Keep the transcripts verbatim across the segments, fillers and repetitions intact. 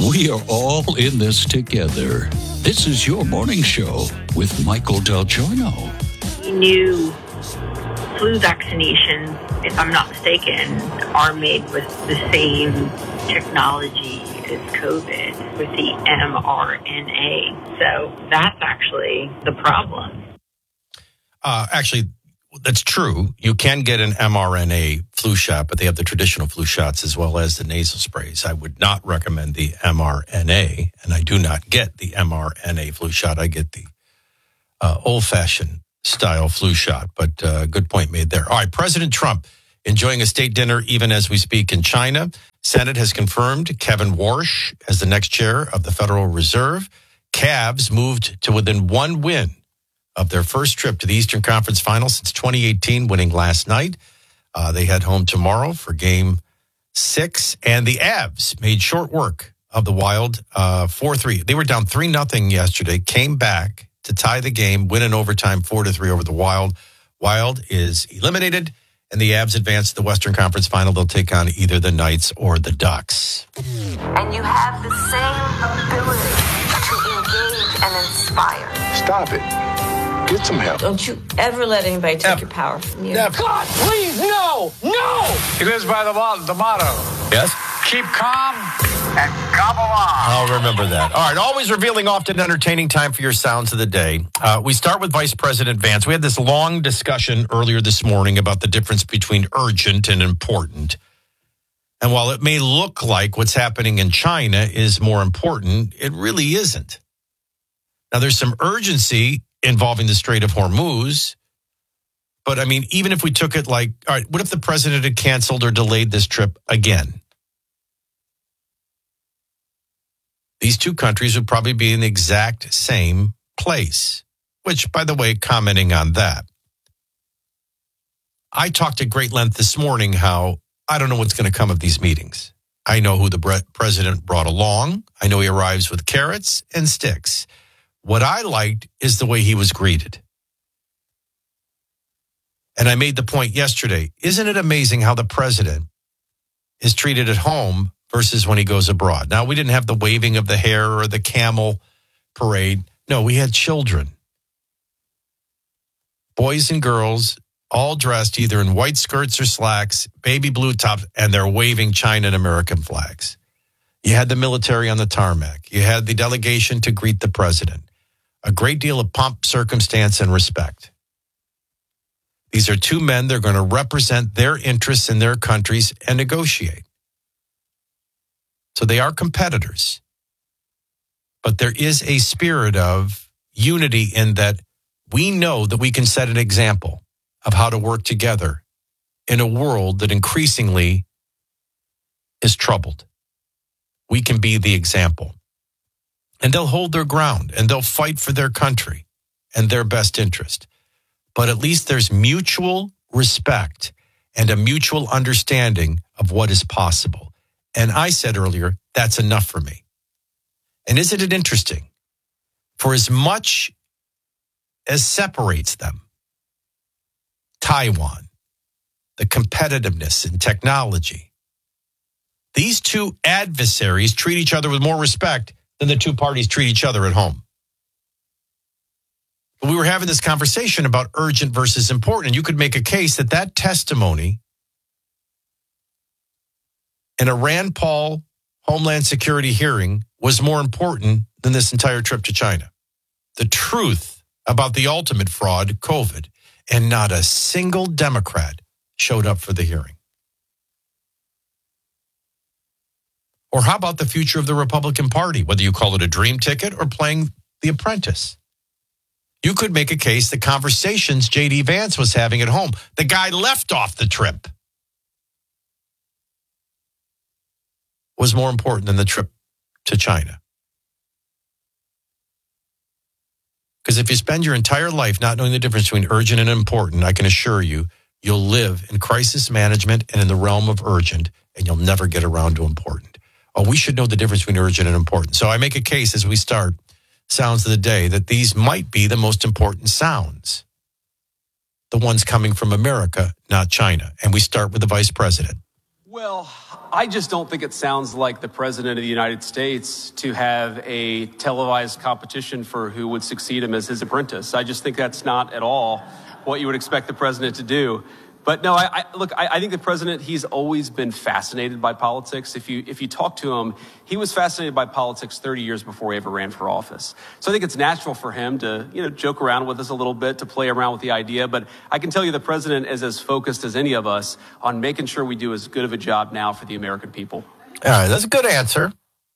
We are all in this together. This is your morning show with Michael Del Giorno. New flu vaccinations, if I'm not mistaken, are made with the same technology as COVID, with the mRNA. So that's actually the problem. Uh, actually, that's true. You can get an mRNA flu shot, but they have the traditional flu shots as well as the nasal sprays. I would not recommend the mRNA, and I do not get the mRNA flu shot. I get the uh, old-fashioned style flu shot, but uh, good point made there. All right, President Trump enjoying a state dinner even as we speak in China. Senate has confirmed Kevin Warsh as the next chair of the Federal Reserve. Cavs moved to within one win of their first trip to the Eastern Conference Finals since twenty eighteen, winning last night. Uh, they head home tomorrow for game six. And the Avs made short work of the Wild uh, four three. They were down three nothing yesterday, came back to tie the game, win in overtime four to three over the Wild. Wild is eliminated, and the Avs advance to the Western Conference Final. They'll take on either the Knights or the Ducks. And you have the same ability to engage and inspire. Stop it. Get some help. Don't you ever let anybody take Never. your power from you. Never. God, please, no! No! He lives by the, mo- the motto. Yes? Keep calm and gobble on. I'll remember that. All right, always revealing, often entertaining time for your sounds of the day. Uh, we start with Vice President Vance. We had this long discussion earlier this morning about the difference between urgent and important. And while it may look like what's happening in China is more important, it really isn't. Now, there's some urgency involving the Strait of Hormuz. But, I mean, even if we took it like, all right, what if the president had canceled or delayed this trip again? These two countries would probably be in the exact same place, which, by the way, commenting on that, I talked at great length this morning how I don't know what's going to come of these meetings. I know who the bre- president brought along. I know he arrives with carrots and sticks. What I liked is the way he was greeted. And I made the point yesterday, isn't it amazing how the president is treated at home versus when he goes abroad? Now, we didn't have the waving of the hair or the camel parade. No, we had children. Boys and girls, all dressed either in white skirts or slacks, baby blue tops, and they're waving China and American flags. You had the military on the tarmac. You had the delegation to greet the president. A great deal of pomp, circumstance, and respect. These are two men. They're going to represent their interests in their countries and negotiate. So they are competitors. But there is a spirit of unity in that we know that we can set an example of how to work together in a world that increasingly is troubled. We can be the example. And they'll hold their ground and they'll fight for their country and their best interest. But at least there's mutual respect and a mutual understanding of what is possible. And I said earlier, that's enough for me. And isn't it interesting? For as much as separates them, Taiwan, the competitiveness in technology, these two adversaries treat each other with more respect than the two parties treat each other at home. But we were having this conversation about urgent versus important, and you could make a case that that testimony in a Rand Paul Homeland Security hearing was more important than this entire trip to China. The truth about the ultimate fraud, COVID, and not a single Democrat showed up for the hearing. Or how about the future of the Republican Party, whether you call it a dream ticket or playing The Apprentice? You could make a case the conversations J D Vance was having at home, the guy left off the trip, was more important than the trip to China. Because if you spend your entire life not knowing the difference between urgent and important, I can assure you, you'll live in crisis management and in the realm of urgent, and you'll never get around to important. Oh, we should know the difference between urgent and important. So I make a case as we start sounds of the day that these might be the most important sounds. The ones coming from America, not China. And we start with the vice president. Well, I just don't think it sounds like the president of the United States to have a televised competition for who would succeed him as his apprentice. I just think that's not at all what you would expect the president to do. But no, I, I look, I, I think the president, he's always been fascinated by politics. If you if you talk to him, he was fascinated by politics thirty years before he ever ran for office. So I think it's natural for him to, you know, joke around with us a little bit, to play around with the idea. But I can tell you the president is as focused as any of us on making sure we do as good of a job now for the American people. All right, that's a good answer.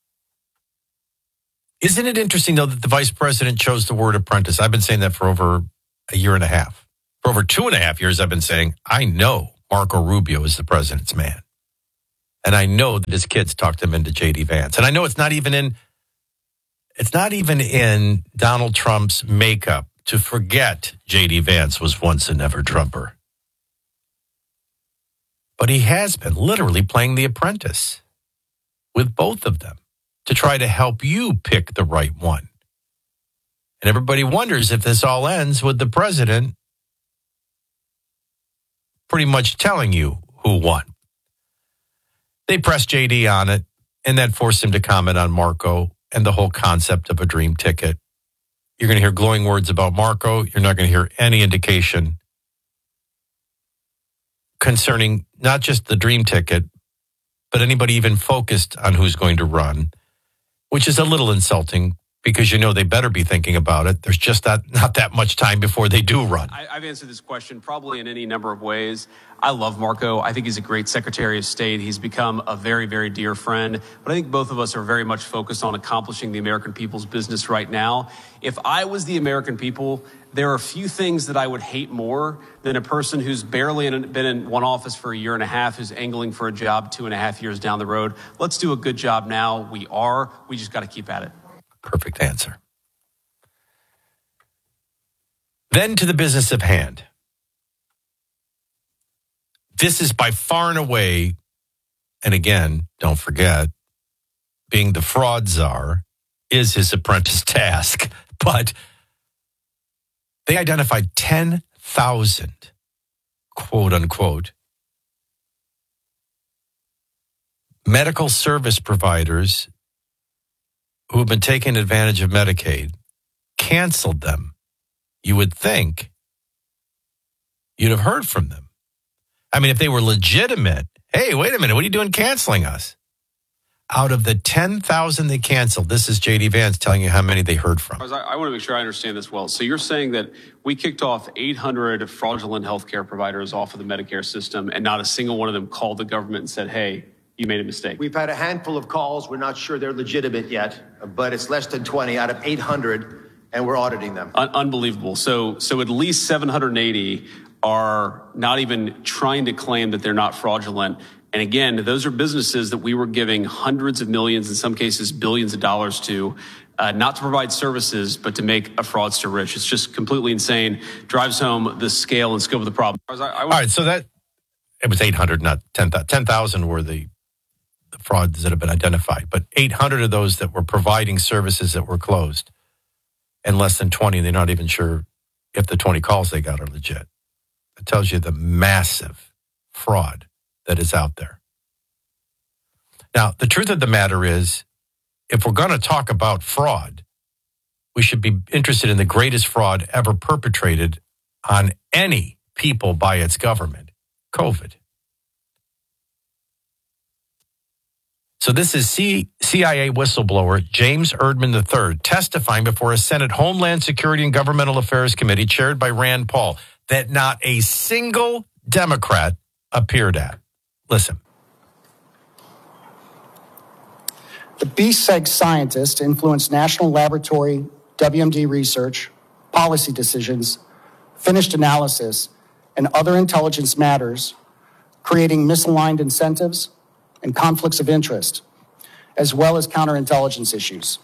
Isn't it interesting, though, that the vice president chose the word apprentice? I've been saying that for over a year and a half. For over two and a half years, I've been saying, I know Marco Rubio is the president's man. And I know that his kids talked him into J D Vance. And I know it's not even in, it's not even in Donald Trump's makeup to forget J D Vance was once a never Trumper. But he has been literally playing the apprentice with both of them to try to help you pick the right one. And everybody wonders if this all ends with the president pretty much telling you who won. They pressed J D on it, and that forced him to comment on Marco and the whole concept of a dream ticket. You're going to hear glowing words about Marco. You're not going to hear any indication concerning not just the dream ticket, but anybody even focused on who's going to run, which is a little insulting because you know they better be thinking about it. There's just that, not that much time before they do run. I, I've answered this question probably in any number of ways. I love Marco. I think he's a great Secretary of State. He's become a very, very dear friend. But I think both of us are very much focused on accomplishing the American people's business right now. If I was the American people, there are few things that I would hate more than a person who's barely in, been in one office for a year and a half, who's angling for a job two and a half years down the road. Let's do a good job now. We are. We just got to keep at it. Perfect answer. Then to the business of hand. This is by far and away, and again, don't forget, being the fraud czar is his apprentice task. But they identified ten thousand, quote unquote, medical service providers who have been taking advantage of Medicaid, canceled them. You would think you'd have heard from them. I mean, if they were legitimate, hey, wait a minute, what are you doing canceling us? Out of the ten thousand they canceled, this is J D Vance telling you how many they heard from. I, I want to make sure I understand this well. So you're saying that we kicked off eight hundred fraudulent healthcare providers off of the Medicare system, and not a single one of them called the government and said, hey, you made a mistake. We've had a handful of calls. We're not sure they're legitimate yet, but it's less than twenty out of eight hundred, and we're auditing them. Un- unbelievable. So, so at least seven hundred eighty are not even trying to claim that they're not fraudulent. And again, those are businesses that we were giving hundreds of millions, in some cases billions of dollars to, uh, not to provide services, but to make a fraudster rich. It's just completely insane. Drives home the scale and scope of the problem. I, I All right, so that, it was eight hundred, not ten thousand. ten thousand were the, the frauds that have been identified, but eight hundred of those that were providing services that were closed, and less than twenty, they're not even sure if the twenty calls they got are legit. It tells you the massive fraud that is out there. Now, the truth of the matter is, if we're going to talk about fraud, we should be interested in the greatest fraud ever perpetrated on any people by its government, COVID. So this is C- CIA whistleblower James Erdman the third testifying before a Senate Homeland Security and Governmental Affairs Committee chaired by Rand Paul that not a single Democrat appeared at. Listen. The B SEG scientists influenced national laboratory, W M D research, policy decisions, finished analysis, and other intelligence matters, creating misaligned incentives and conflicts of interest, as well as counterintelligence issues.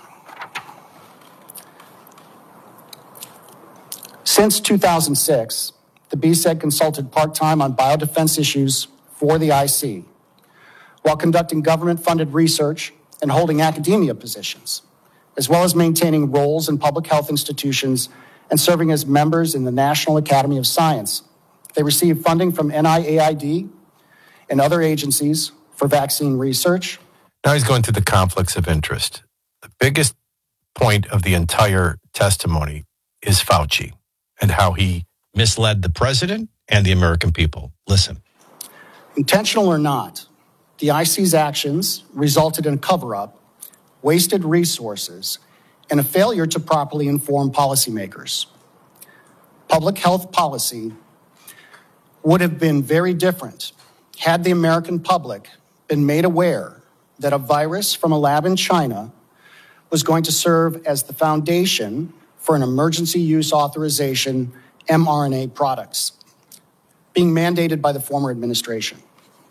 Since two thousand six, the B SEG consulted part-time on biodefense issues for the I C, while conducting government-funded research and holding academia positions, as well as maintaining roles in public health institutions and serving as members in the National Academy of Science. They received funding from N I A I D and other agencies for vaccine research. Now he's going through the conflicts of interest. The biggest point of the entire testimony is Fauci and how he misled the president and the American people. Listen. Intentional or not, the I C's actions resulted in a cover-up, wasted resources, and a failure to properly inform policymakers. Public health policy would have been very different had the American public been made aware that a virus from a lab in China was going to serve as the foundation for an emergency use authorization mRNA products being mandated by the former administration.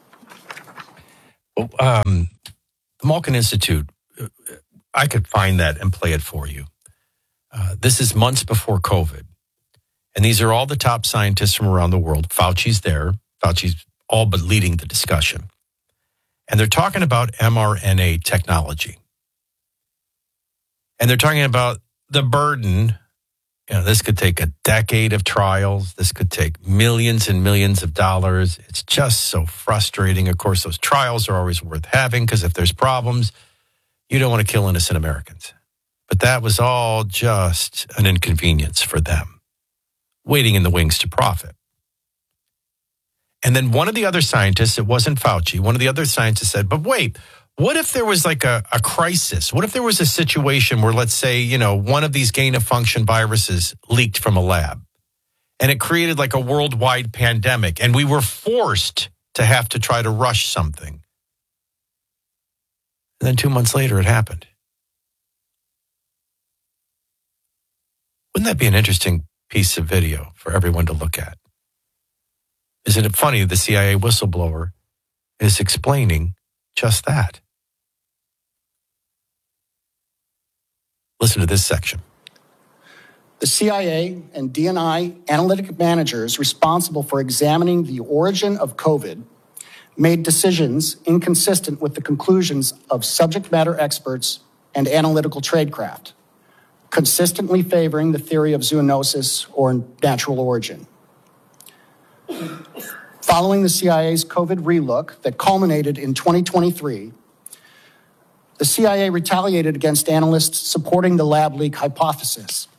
Um, the Malkin Institute, I could find that and play it for you. Uh, this is months before COVID. And these are all the top scientists from around the world. Fauci's there. Fauci's all but leading the discussion. And they're talking about mRNA technology. And they're talking about the burden. You know, this could take a decade of trials. This could take millions and millions of dollars. It's just so frustrating. Of course, those trials are always worth having because if there's problems, you don't want to kill innocent Americans. But that was all just an inconvenience for them, waiting in the wings to profit. And then one of the other scientists, it wasn't Fauci, one of the other scientists said, but wait, what if there was like a, a crisis? What if there was a situation where, let's say, you know, one of these gain-of-function viruses leaked from a lab and it created like a worldwide pandemic and we were forced to have to try to rush something. And then two months later, it happened. Wouldn't that be an interesting piece of video for everyone to look at? Isn't it funny the C I A whistleblower is explaining just that? Listen to this section. The C I A and D N I analytic managers responsible for examining the origin of COVID made decisions inconsistent with the conclusions of subject matter experts and analytical tradecraft, consistently favoring the theory of zoonosis or natural origin. Following the C I A's COVID relook that culminated in twenty twenty-three, the C I A retaliated against analysts supporting the lab leak hypothesis.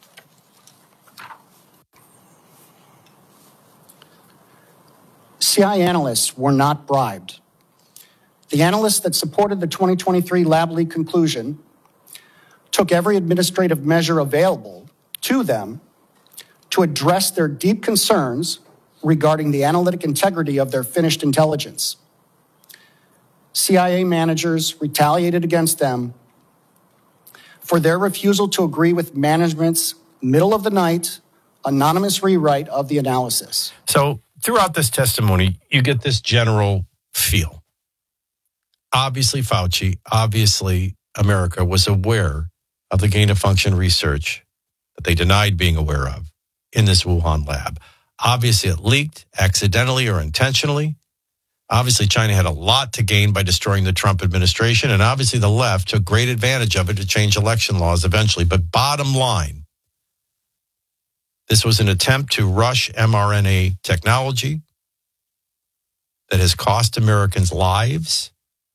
C I A analysts were not bribed. The analysts that supported the twenty twenty-three lab leak conclusion took every administrative measure available to them to address their deep concerns regarding the analytic integrity of their finished intelligence. C I A managers retaliated against them for their refusal to agree with management's middle-of-the-night anonymous rewrite of the analysis. So throughout this testimony, you get this general feel. Obviously, Fauci, obviously, America was aware of the gain-of-function research that they denied being aware of in this Wuhan lab. Obviously, it leaked accidentally or intentionally. Obviously, China had a lot to gain by destroying the Trump administration, and obviously the left took great advantage of it to change election laws eventually. But bottom line, this was an attempt to rush mRNA technology that has cost Americans lives.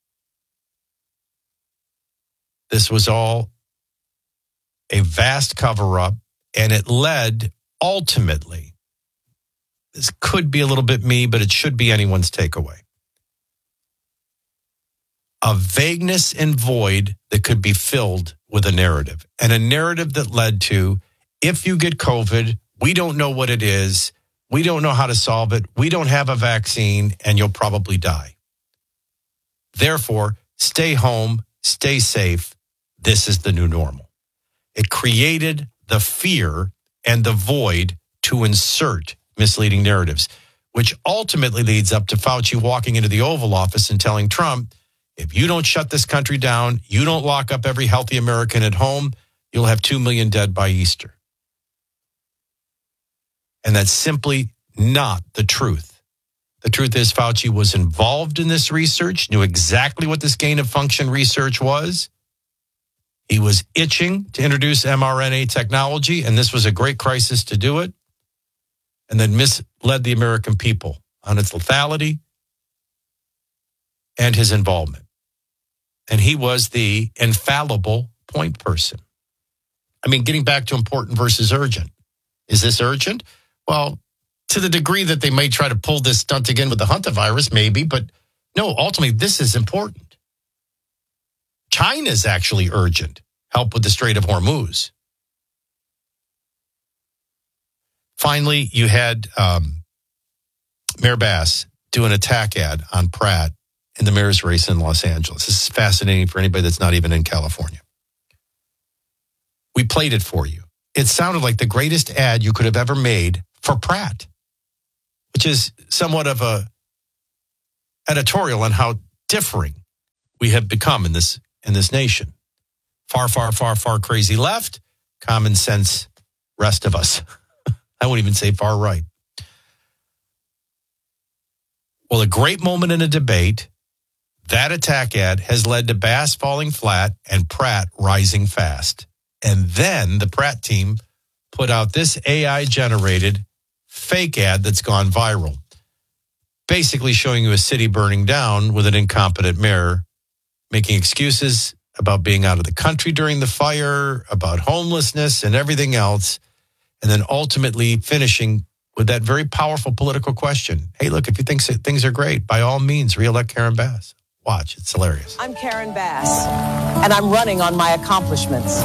This was all a vast cover-up, and it led ultimately, this could be a little bit me, but it should be anyone's takeaway, a vagueness and void that could be filled with a narrative, and a narrative that led to, if you get COVID, we don't know what it is, we don't know how to solve it, we don't have a vaccine, and you'll probably die. Therefore, stay home, stay safe. This is the new normal. It created the fear and the void to insert misleading narratives, which ultimately leads up to Fauci walking into the Oval Office and telling Trump, if you don't shut this country down, you don't lock up every healthy American at home, you'll have two million dead by Easter. And that's simply not the truth. The truth is Fauci was involved in this research, knew exactly what this gain-of-function research was. He was itching to introduce mRNA technology, and this was a great crisis to do it, and then misled the American people on its lethality and his involvement. And he was the infallible point person. I mean, getting back to important versus urgent. Is this urgent? Well, to the degree that they may try to pull this stunt again with the hantavirus, maybe, but no, ultimately, this is important. China's actually urgent. Help with the Strait of Hormuz. Finally, you had um, Mayor Bass do an attack ad on Pratt in the mayor's race in Los Angeles. This is fascinating for anybody that's not even in California. We played it for you. It sounded like the greatest ad you could have ever made for Pratt, which is somewhat of a editorial on how differing we have become in this in this nation. Far, far, far, far crazy left, common sense rest of us. I won't even say far right. Well, a great moment in a debate, that attack ad has led to Bass falling flat and Pratt rising fast. And then the Pratt team put out this A I-generated fake ad that's gone viral, basically showing you a city burning down with an incompetent mayor, making excuses about being out of the country during the fire, about homelessness and everything else, and then ultimately finishing with that very powerful political question. Hey, look, if you think things are great, by all means, reelect Karen Bass. Watch, it's hilarious. I'm Karen Bass, and I'm running on my accomplishments.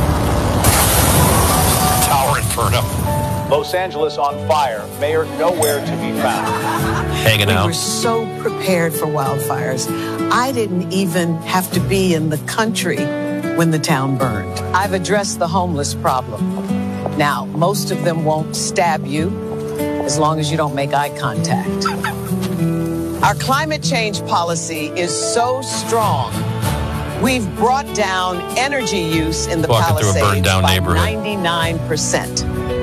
Tower Inferno. Los Angeles on fire. Mayor nowhere to be found. Hanging out. We were so prepared for wildfires. I didn't even have to be in the country when the town burned. I've addressed the homeless problem. Now, most of them won't stab you as long as you don't make eye contact. Our climate change policy is so strong. We've brought down energy use in the Walking Palisades through a burned down by neighborhood. ninety-nine percent.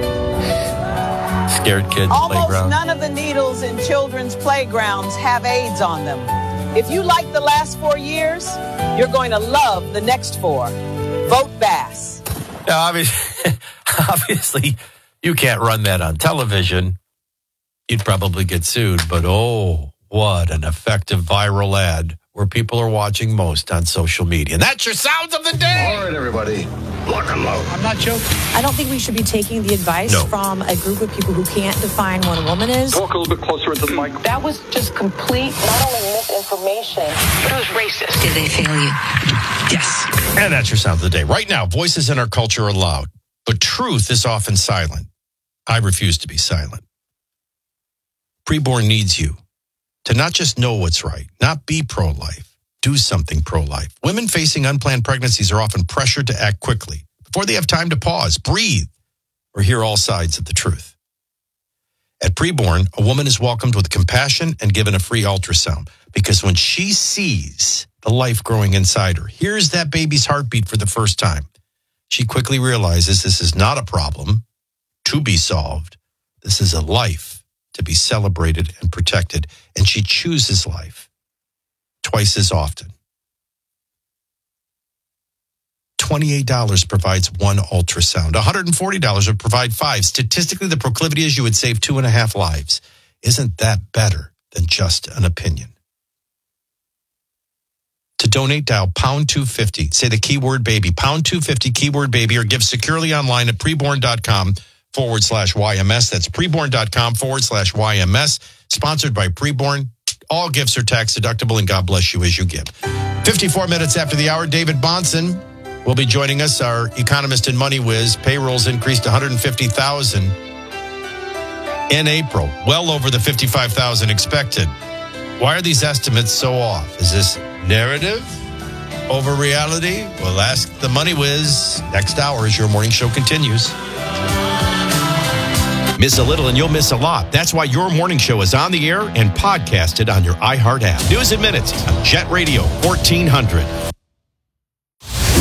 Scared kids Almost playground. none of the needles in children's playgrounds have AIDS on them. If you like the last four years, you're going to love the next four. Vote Bass. Now, obviously, obviously, you can't run that on television. You'd probably get sued. But oh, what an effective viral ad where people are watching most on social media. And that's your sounds of the day. All right, everybody, lock and load. I'm not joking. I don't think we should be taking the advice No. from a group of people who can't define what a woman is. Talk a little bit closer into the mic. That was just complete, not only misinformation, but it was racist. Did they fail you? Yes. And that's your sound of the day. Right now, voices in our culture are loud, but truth is often silent. I refuse to be silent. Preborn needs you to not just know what's right, not be pro-life, do something pro-life. Women facing unplanned pregnancies are often pressured to act quickly before they have time to pause, breathe, or hear all sides of the truth. At Preborn, a woman is welcomed with compassion and given a free ultrasound because when she sees the life growing inside her, hears that baby's heartbeat for the first time, she quickly realizes this is not a problem to be solved. This is a life to be celebrated and protected, and she chooses life twice as often. twenty-eight dollars provides one ultrasound. one hundred forty dollars would provide five. Statistically, the proclivity is you would save two and a half lives. Isn't that better than just an opinion? To donate, dial pound two fifty. Say the keyword baby, pound two fifty, keyword baby, or give securely online at preborn.com forward slash YMS. That's preborn.com forward slash YMS. Sponsored by Preborn. All gifts are tax deductible, and God bless you as you give. fifty-four minutes after the hour, David Bahnsen will be joining us, our economist in MoneyWiz. Payrolls increased one hundred fifty thousand in April, well over the fifty-five thousand expected. Why are these estimates so off? Is this narrative over reality? We'll ask the MoneyWiz next hour as your morning show continues. Miss a little and you'll miss a lot. That's why your morning show is on the air and podcasted on your iHeart app. News in Minutes on Jet Radio fourteen hundred.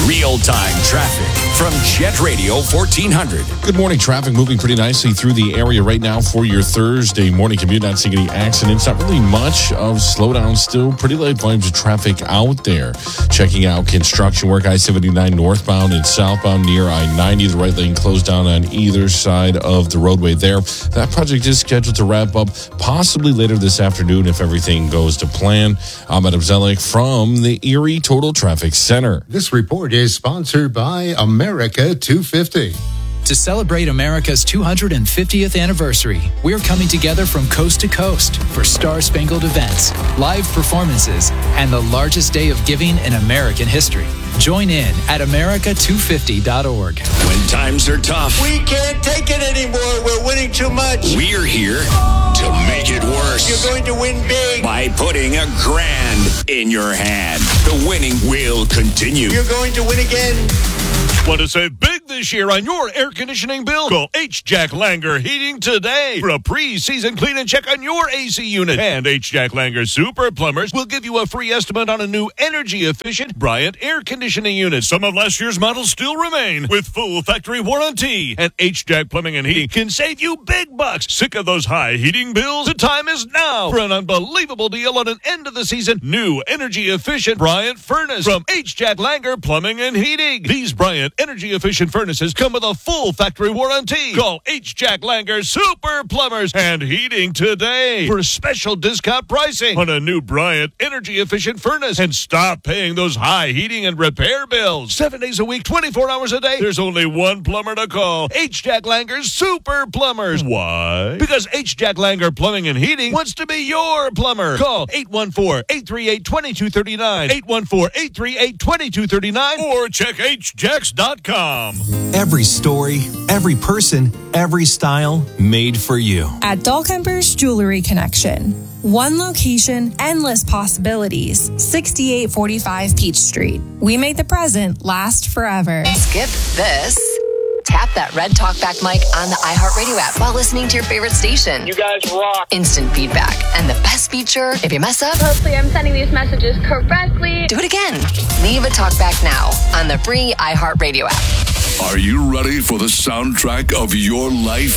Real-time traffic from Jet Radio fourteen hundred. Good morning. Traffic moving pretty nicely through the area right now for your Thursday morning commute. Not seeing any accidents. Not really much of slowdown still. Pretty light volumes of traffic out there. Checking out construction work. I seventy-nine northbound and southbound near I ninety. The right lane closed down on either side of the roadway there. That project is scheduled to wrap up possibly later this afternoon if everything goes to plan. I'm Adam Zellick from the Erie Total Traffic Center. This report is sponsored by America two fifty. To celebrate America's two hundred fiftieth anniversary, we're coming together from coast to coast for star-spangled events, live performances, and the largest day of giving in American history. Join in at America two fifty dot org. When times are tough, we can't take it anymore. We're winning too much. We're here to make it worse. You're going to win big. By putting a grand in your hand. The winning will continue. You're going to win again. Want to save big this year on your air conditioning bill? Call H. Jack Langer Heating today for a pre-season clean and check on your A C unit. And H. Jack Langer Super Plumbers will give you a free estimate on a new energy-efficient Bryant air conditioning unit. Some of last year's models still remain with full factory warranty. And H. Jack Plumbing and Heating can save you big bucks. Sick of those high heating bills? The time is now for an unbelievable deal on an end-of-the-season new energy-efficient Bryant furnace from H. Jack Langer Plumbing and Heating. These Bryant energy-efficient furnaces come with a full factory warranty. Call H. Jack Langer Super Plumbers and Heating today for special discount pricing on a new Bryant energy-efficient furnace and stop paying those high heating and repair bills. Seven days a week, twenty-four hours a day. There's only one plumber to call. H. Jack Langer Super Plumbers. Why? Because H. Jack Langer Plumbing and Heating wants to be your plumber. Call eight one four, eight three eight, two two three nine, eight one four, eight three eight, two two three nine, or check h jacks dot com. Every story, every person, every style made for you. At Dahlkemper's Jewelry Connection. One location, endless possibilities. sixty-eight forty-five Peach Street. We make the present last forever. Skip this. Tap that red talkback mic on the iHeartRadio app while listening to your favorite station. You guys rock. Instant feedback. And the best feature, if you mess up, hopefully I'm sending these messages correctly. Do it again. Leave a talkback now on the free iHeartRadio app. Are you ready for the soundtrack of your life?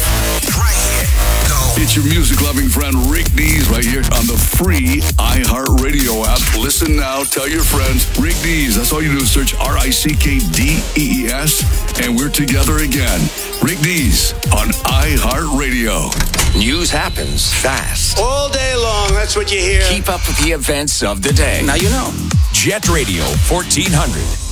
It's your music-loving friend Rick Dees right here on the free iHeartRadio app. Listen now, tell your friends. Rick Dees, that's all you do is search R I C K D E E S, and we're together again. Rick Dees on iHeartRadio. News happens fast. All day long, that's what you hear. Keep up with the events of the day. Now you know. Jet Radio fourteen hundred.